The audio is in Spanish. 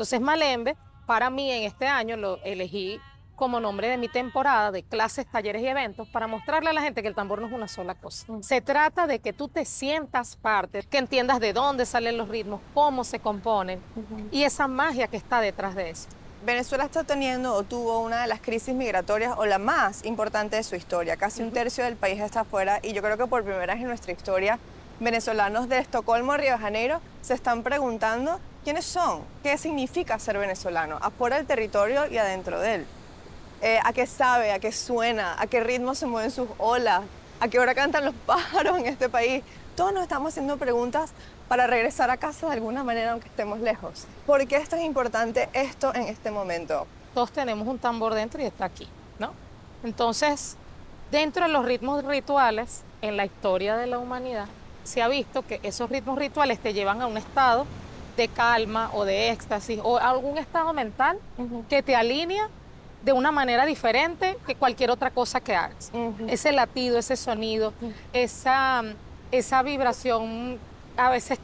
Entonces Malembe, para mí en este año lo elegí como nombre de mi temporada de clases, talleres y eventos para mostrarle a la gente que el tambor no es una sola cosa. Se trata de que tú te sientas parte, que entiendas de dónde salen los ritmos, cómo se componen y esa magia que está detrás de eso. Venezuela está teniendo o tuvo una de las crisis migratorias o la más importante de su historia. Casi un tercio del país está afuera y yo creo que por primera vez en nuestra historia, venezolanos de Estocolmo a Río de Janeiro se están preguntando quiénes son, qué significa ser venezolano, afuera del territorio y adentro de él. A qué sabe, a qué suena, a qué ritmo se mueven sus olas, a qué hora cantan los pájaros en este país. Todos nos estamos haciendo preguntas para regresar a casa de alguna manera aunque estemos lejos. ¿Por qué es tan importante esto en este momento? Todos tenemos un tambor dentro y está aquí, ¿no? Entonces, dentro de los ritmos rituales, en la historia de la humanidad, se ha visto que esos ritmos rituales te llevan a un estado de calma o de éxtasis o algún estado mental que te alinea de una manera diferente que cualquier otra cosa que hagas. Ese latido, ese sonido, esa vibración a veces